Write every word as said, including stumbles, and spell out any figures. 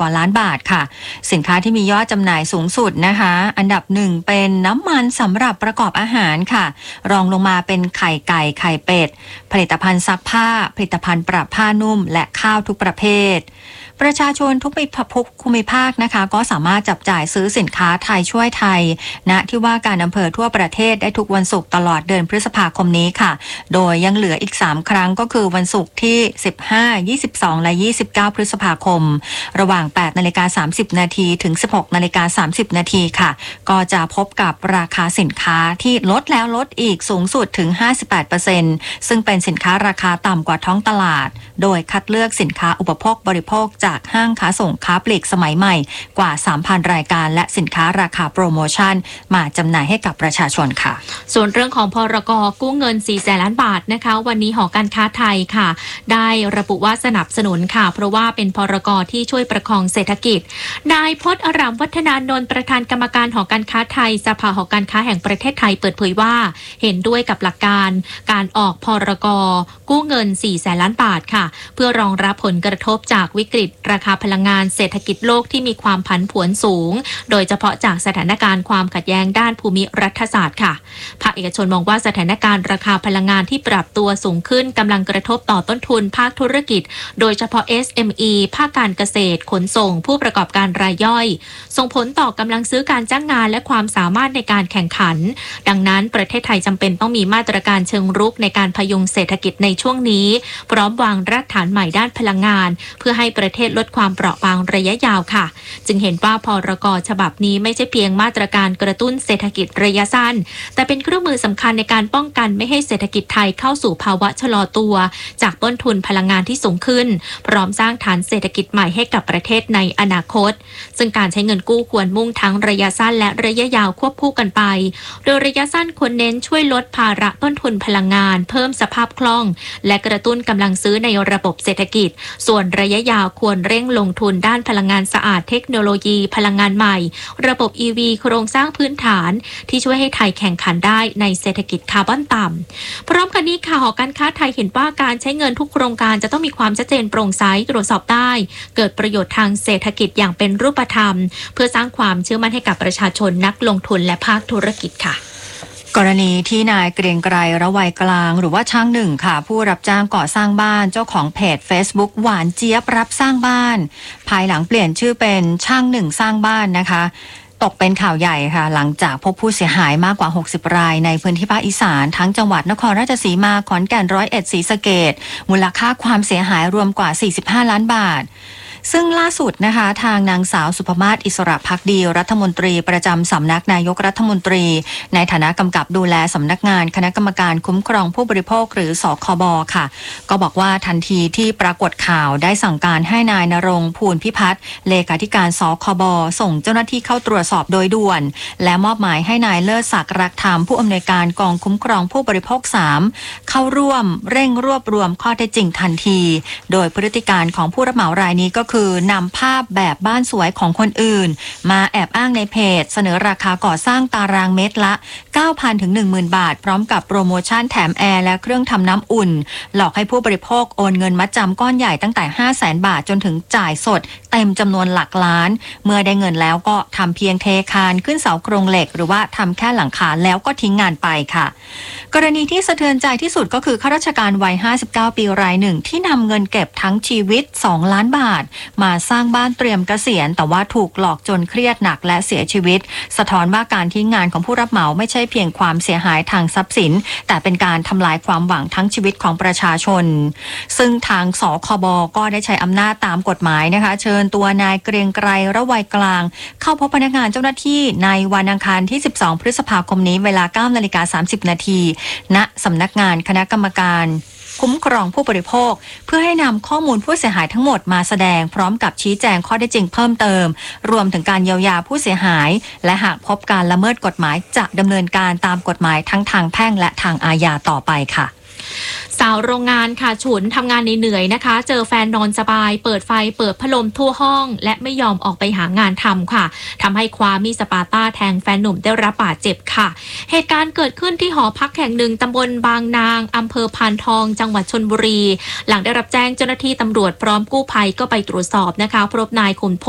กว่าล้านบาทค่ะสินค้าที่มียอดจำหน่ายสูงสุดนะคะอันดับหนึ่งเป็นน้ำมันสำหรับประกอบอาหารค่ะรองลงมาเป็นไข่ไก่ไข่เป็ดผลิตภัณฑ์ซักผ้าผลิตภัณฑ์ปรับผ้านุ่มและข้าวทุกประเภทประชาชนทุกภูมิภาคนะคะก็สามารถจับจ่ายซื้อสินค้าไทยช่วยไทยณที่ว่าการอำเภอทั่วประเทศได้ทุกวันศุกร์ตลอดเดือนพฤษภาคมนี้ค่ะโดยยังเหลืออีกสามครั้งก็คือวันศุกร์ที่สิบห้า ยี่สิบสองและยี่สิบเก้าพฤษภาคมระหว่าง แปดนาฬิกาสามสิบนาทีถึง สิบหกนาฬิกาสามสิบนาทีค่ะก็จะพบกับราคาสินค้าที่ลดแล้วลดอีกสูงสุดถึง ห้าสิบแปดเปอร์เซ็นต์ ซึ่งเป็นสินค้าราคาต่ำกว่าท้องตลาดโดยคัดเลือกสินค้าอุปโภคบริโภคจากห้างค้าส่งค้าปลีกสมัยใหม่กว่า สามพัน รายการและสินค้าราคาโปรโมชั่นมาจำหน่ายให้กับประชาชนค่ะส่วนเรื่องของพรก.กู้เงินสี่แสนล้านบาทนะคะวันนี้หอการค้าไทยค่ะได้ระบุว่าสนับสนุนค่ะเพราะว่าเป็นพรก.ที่ช่วยประคองเศรษฐกิจนายพจน์อารามวัฒนานนท์ประธานกรรมการหอการค้าไทยสภาหอการค้าแห่งประเทศไทยเปิดเผยว่าเห็นด้วยกับหลักการการออกพรก.กู้เงินสี่แสนล้านบาทค่ะเพื่อรองรับผลกระทบจากวิกฤตราคาพลังงานเศรษฐกิจโลกที่มีความผันผวนสูงโดยเฉพาะจากสถานการณ์ความขัดแย้งด้านภูมิรัฐศาสตร์ค่ะภาคเอกชนมองว่าสถานการณ์ราคาพลังงานที่ปรับตัวสูงขึ้นกำลังกระทบต่อต้นทุนภาคธุรกิจโดยเฉพาะ เอส เอ็ม อี ภาคการเกษตรขนส่งผู้ประกอบการรายย่อยส่งผลต่อกำลังซื้อการจ้างงานและความสามารถในการแข่งขันดังนั้นประเทศไทยจำเป็นต้องมีมาตรการเชิงรุกในการพยุงเศรษฐกิจในช่วงนี้พร้อมวางรากฐานใหม่ด้านพลังงานเพื่อให้ประเทศลดความเปราะบางระยะยาวค่ะจึงเห็นว่าพรก.ฉบับนี้ไม่ใช่เพียงมาตรการกระตุ้นเศรษฐกิจระยะสั้นแต่เป็นเครื่องมือสำคัญในการป้องกันไม่ให้เศรษฐกิจไทยเข้าสู่ภาวะชะลอตัวจากต้นทุนพลังงานที่สูงขึ้นพร้อมสร้างฐานเศรษฐกิจใหม่ให้กับประเทศในอนาคตซึ่งการใช้เงินกู้ควรมุ่งทั้งระยะสั้นและระยะยาวควบคู่กันไปโดยระยะสั้นควรเน้นช่วยลดภาระต้นทุนพลังงานเพิ่มสภาพคล่องและกระตุ้นกำลังซื้อในระบบเศรษฐกิจส่วนระยะยาวควรเร่งลงทุนด้านพลังงานสะอาดเทคโนโลยีพลังงานใหม่ระบบ อี วี โครงสร้างพื้นฐานที่ช่วยให้ไทยแข่งขันได้ในเศรษฐกิจคาร์บอนต่ำพร้อมกันนี้ค่ะหอการค้าไทยเห็นว่าการใช้เงินทุกโครงการจะต้องมีความชัดเจนโปร่งใสตรวจสอบได้เกิดประโยชน์ทางเศรษฐกิจอย่างเป็นรูปธรรมเพื่อสร้างความเชื่อมั่นให้กับประชาชนนักลงทุนและภาคธุรกิจค่ะกรณีที่นายเกรียงไกรระไวยกลางหรือว่าช่างหนึ่งค่ะผู้รับจ้างก่อสร้างบ้านเจ้าของเพจ Facebook หวานเจี๊ยบรับสร้างบ้านภายหลังเปลี่ยนชื่อเป็นช่างหนึ่งสร้างบ้านนะคะตกเป็นข่าวใหญ่ค่ะหลังจากพบผู้เสียหายมากกว่าหกสิบรายในพื้นที่ภาคอีสานทั้งจังหวัดนครราชสีมาขอนแก่นร้อยเอ็ดศรีสะเกษมูลค่าความเสียหายรวมกว่าสี่สิบห้าล้านบาทซึ่งล่าสุดนะคะทางนางสาวสุภมาศอิสระภักดีรัฐมนตรีประจำสำนักนายกรัฐมนตรีในฐานะกำกับดูแลสำนักงานคณะกรรมการคุ้มครองผู้บริโภคหรือสคบค่ะก็บอกว่าทันทีที่ปรากฏข่าวได้สั่งการให้นายณรงค์ภูลพิพัฒน์เลขาธิการสคบส่งเจ้าหน้าที่เข้าตรวจสอบโดยด่วนและมอบหมายให้นายเลิศศักดิ์รักธรรมผู้อำนวยการกองคุ้มครองผู้บริโภคสามเข้าร่วมเร่งรวบรวมข้อเท็จจริงทันทีโดยพฤติการของผู้รับเหมารายนี้ก็คือนำภาพแบบบ้านสวยของคนอื่นมาแอบอ้างในเพจเสนอราคาก่อสร้างตารางเมตรละ เก้าพัน ถึง หนึ่งหมื่น บาทพร้อมกับโปรโมชั่นแถมแอร์และเครื่องทำน้ำอุ่นหลอกให้ผู้บริโภคโอนเงินมัดจำก้อนใหญ่ตั้งแต่ ห้าแสน บาทจนถึงจ่ายสดเต็มจำนวนหลักล้านเมื่อได้เงินแล้วก็ทำเพียงเทคานขึ้นเสาโครงเหล็กหรือว่าทำแค่หลังคาแล้วก็ทิ้งงานไปค่ะกรณีที่สะเทือนใจที่สุดก็คือข้าราชการวัยห้าสิบเก้าปีรายหนึ่งที่นำเงินเก็บทั้งชีวิตสองล้านบาทมาสร้างบ้านเตรียมเกษียณแต่ว่าถูกหลอกจนเครียดหนักและเสียชีวิตสะท้อนว่าการทิ้งงานของผู้รับเหมาไม่ใช่เพียงความเสียหายทางทรัพย์สินแต่เป็นการทำลายความหวังทั้งชีวิตของประชาชนซึ่งทางสคบก็ได้ใช้อำนาจตามกฎหมายนะคะเชิญตัวนายเกรียงไกรระไวยกลางเข้าพบพนักงานเจ้าหน้าที่ในวันอังคารที่สิบสองพฤษภาคมนี้เวลา เก้านาฬิกาสามสิบนาทีณสำนักงานคณะกรรมการคุ้มครองผู้บริโภคเพื่อให้นำข้อมูลผู้เสียหายทั้งหมดมาแสดงพร้อมกับชี้แจงข้อเท็จจริงเพิ่มเติมรวมถึงการเยียวยาผู้เสียหายและหากพบการละเมิดกฎหมายจะดำเนินการตามกฎหมายทั้งทางแพ่งและทางอาญาต่อไปค่ะสาวโรงงานค่ะฉุนทำงานเหนื่อยนะคะเจอแฟนนอนสบายเปิดไฟเปิดพัดลมทั่วห้องและไม่ยอมออกไปหางานทำค่ะทำให้คว้ามีดสปาต้าแทงแฟนหนุ่มได้รับบาดเจ็บค่ะเหตุการณ์เกิดขึ้นที่หอพักแห่งหนึ่งตำบลบางนางอำเภอพานทองจังหวัดชลบุรีหลังได้รับแจ้งเจ้าหน้าที่ตำรวจพร้อมกู้ภัยก็ไปตรวจสอบนะคะพบนายขุนพ